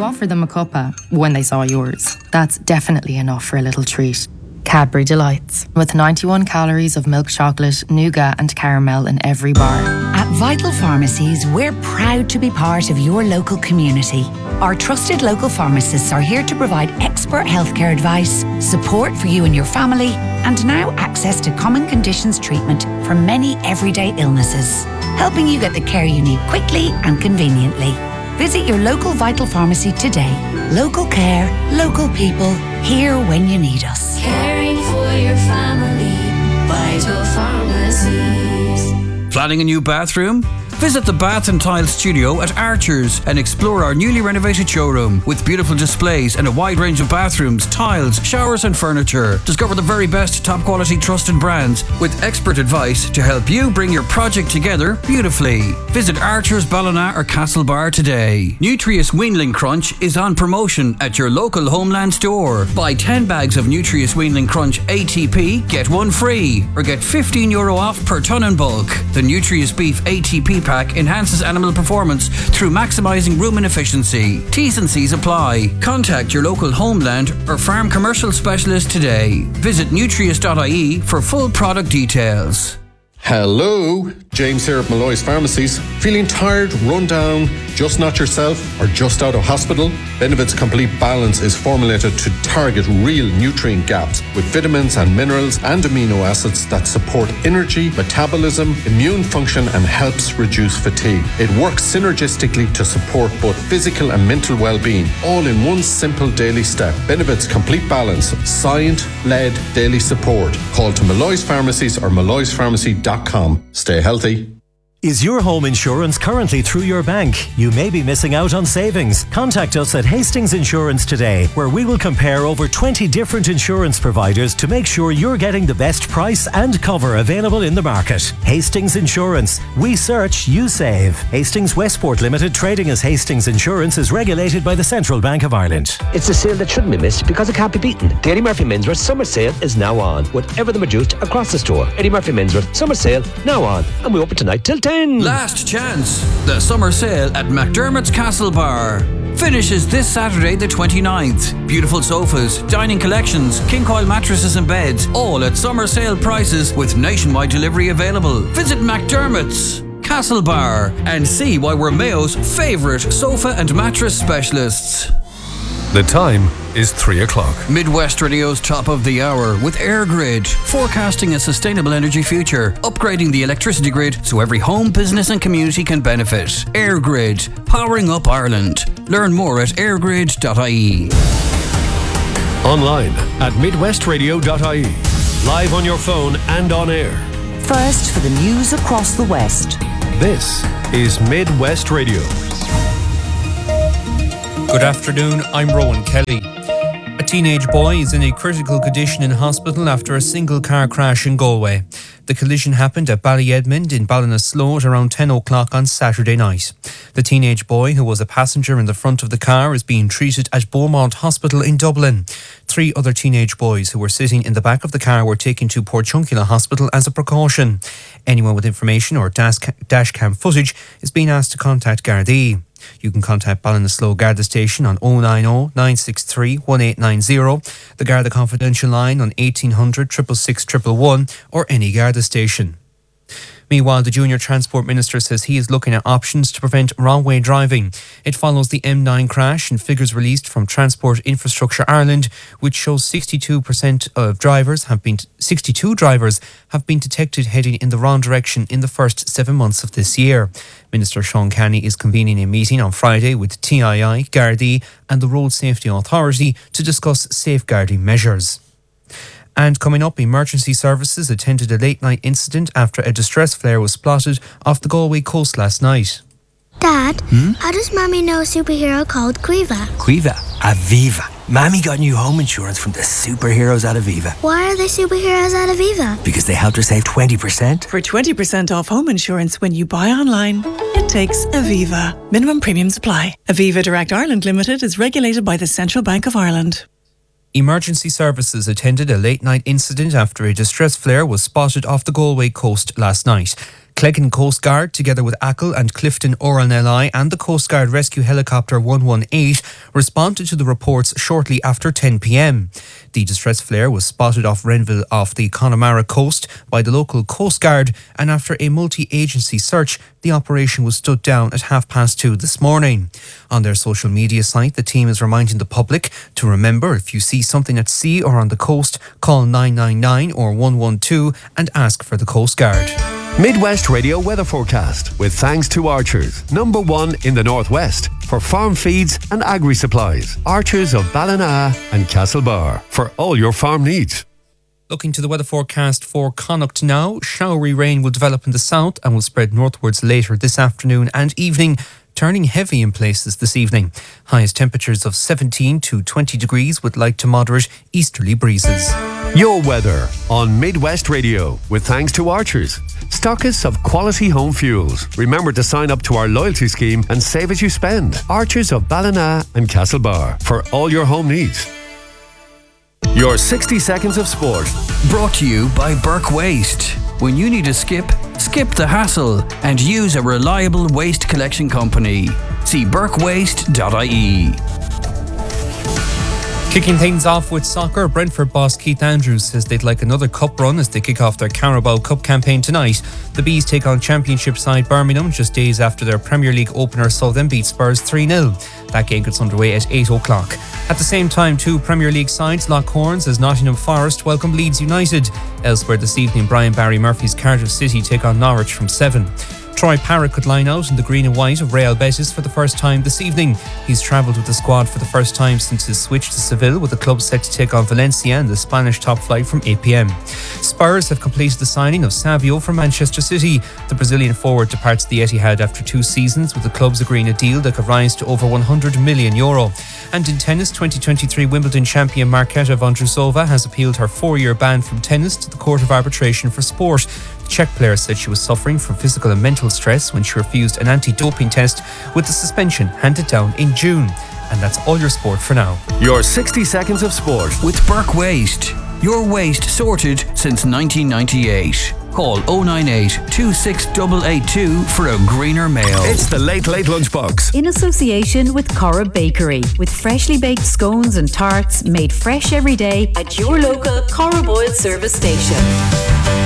offered them a cuppa when they saw yours. That's definitely enough for a little treat. Cadbury Delights, with 91 calories of milk chocolate, nougat and caramel in every bar. At Vital Pharmacies, we're proud to be part of your local community. Our trusted local pharmacists are here to provide expert healthcare advice, support for you and your family, and now access to common conditions treatment for many everyday illnesses, helping you get the care you need quickly and conveniently. Visit your local Vital Pharmacy today. Local care, local people, here when you need us. Caring for your family, Vital Pharmacies. Planning a new bathroom? Visit the Bath and Tile Studio at Archers and explore our newly renovated showroom with beautiful displays and a wide range of bathrooms, tiles, showers and furniture. Discover the very best top quality trusted brands with expert advice to help you bring your project together beautifully. Visit Archers, Ballina or Castlebar today. Nutrius Weanling Crunch is on promotion at your local Homeland store. Buy 10 bags of Nutrius Weanling Crunch ATP, get one free, or get €15 off per tonne in bulk. The Nutrius Beef ATP pack enhances animal performance through maximising rumen efficiency. T's and C's apply. Contact your local Homeland or farm commercial specialist today. Visit nutrius.ie for full product details. Hello, James here at Malloy's Pharmacies. Feeling tired, run down, just not yourself, or just out of hospital? Benevit's Complete Balance is formulated to target real nutrient gaps with vitamins and minerals and amino acids that support energy, metabolism, immune function and helps reduce fatigue. It works synergistically to support both physical and mental well-being, all in one simple daily step. Benevit's Complete Balance, science-led daily support. Call to Malloy's Pharmacies or malloyspharmacy.com. Stay healthy. Is your home insurance currently through your bank? You may be missing out on savings. Contact us at Hastings Insurance today, where we will compare over 20 different insurance providers to make sure you're getting the best price and cover available in the market. Hastings Insurance. We search, you save. Hastings Westport Limited, trading as Hastings Insurance, is regulated by the Central Bank of Ireland. It's a sale that shouldn't be missed because it can't be beaten. The Eddie Murphy Menswear Summer Sale is now on, with everything reduced across the store. Eddie Murphy Menswear Summer Sale now on, and we open tonight till 10. Last chance. The summer sale at McDermott's Castlebar finishes this Saturday the 29th. Beautiful sofas, dining collections, king coil mattresses and beds, all at summer sale prices with nationwide delivery available. Visit McDermott's Castlebar and see why we're Mayo's favourite sofa and mattress specialists. The time is 3 o'clock. Midwest Radio's top of the hour with EirGrid, forecasting a sustainable energy future, upgrading the electricity grid so every home, business and community can benefit. EirGrid, powering up Ireland. Learn more at airgrid.ie. Online at midwestradio.ie. Live on your phone and on air. First for the news across the West. This is Midwest Radio. Good afternoon, I'm Rowan Kelly. A teenage boy is in a critical condition in hospital after a single car crash in Galway. The collision happened at Ballyedmond in Ballinasloe at around 10 o'clock on Saturday night. The teenage boy, who was a passenger in the front of the car, is being treated at Beaumont Hospital in Dublin. 3 other teenage boys who were sitting in the back of the car were taken to Portchunkilla Hospital as a precaution. Anyone with information or dashcam footage is being asked to contact Gardaí. You can contact Ballinasloe Garda Station on 090 963 1890, the Garda Confidential line on 1800 666 111 or any Garda station. Meanwhile, the Junior Transport Minister says he is looking at options to prevent wrong-way driving. It follows the M9 crash and figures released from Transport Infrastructure Ireland, which shows 62 drivers have been detected heading in the wrong direction in the first 7 months of this year. Minister Sean Canny is convening a meeting on Friday with TII, Gardaí and the Road Safety Authority to discuss safeguarding measures. And coming up, emergency services attended a late-night incident after a distress flare was spotted off the Galway coast last night. Dad, how does Mommy know a superhero called Quiva? Quiva? Aviva. Mommy got new home insurance from the superheroes at Aviva. Why are they superheroes at Aviva? Because they helped her save 20%. For 20% off home insurance when you buy online, it takes Aviva. Minimum premiums apply. Aviva Direct Ireland Limited is regulated by the Central Bank of Ireland. Emergency services attended a late-night incident after a distress flare was spotted off the Galway coast last night. Cleggan Coast Guard, together with Achill and Clifton RNLI and the Coast Guard Rescue Helicopter 118, responded to the reports shortly after 10 p.m. The distress flare was spotted off Renville off the Connemara coast by the local Coast Guard, and after a multi-agency search, the operation was stood down at 2:30 this morning. On their social media site, the team is reminding the public to remember, if you see something at sea or on the coast, call 999 or 112 and ask for the Coast Guard. Midwest Radio weather forecast with thanks to Archers, #1 in the Northwest for farm feeds and agri supplies. Archers of Ballina and Castlebar for all your farm needs. Looking to the weather forecast for Connacht now, showery rain will develop in the south and will spread northwards later this afternoon and evening, turning heavy in places this evening. Highest temperatures of 17 to 20 degrees with light to moderate easterly breezes. Your weather on Midwest Radio with thanks to Archers, stockists of quality home fuels. Remember to sign up to our loyalty scheme and save as you spend. Archers of Ballina and Castlebar for all your home needs. Your 60 seconds of sport. Brought to you by Burke Waste. When you need a skip the hassle and use a reliable waste collection company. See burkewaste.ie. Kicking things off with soccer, Brentford boss Keith Andrews says they'd like another cup run as they kick off their Carabao Cup campaign tonight. The Bees take on Championship side Birmingham just days after their Premier League opener saw them beat Spurs 3-0. That game gets underway at 8 o'clock. At the same time, two Premier League sides lock horns as Nottingham Forest welcome Leeds United. Elsewhere this evening, Brian Barry Murphy's Cardiff City take on Norwich from 7. Troy Parrott could line out in the green and white of Real Betis for the first time this evening. He's travelled with the squad for the first time since his switch to Seville, with the club set to take on Valencia in the Spanish top flight from 8 p.m. Spurs have completed the signing of Savio from Manchester City. The Brazilian forward departs the Etihad after 2 seasons, with the clubs agreeing a deal that could rise to over €100 million. And in tennis, 2023 Wimbledon champion Marketa Vondrousova has appealed her 4-year ban from tennis to the Court of Arbitration for Sport. The Czech player said she was suffering from physical and mental stress when she refused an anti-doping test, with the suspension handed down in June. And that's all your sport for now. Your 60 seconds of sport with Burke Waste. Your waste sorted since 1998. Call 098 26882 for a greener mail. It's the Late Late Lunchbox. In association with Cora Bakery, with freshly baked scones and tarts made fresh every day at your local Cora Boyle service station.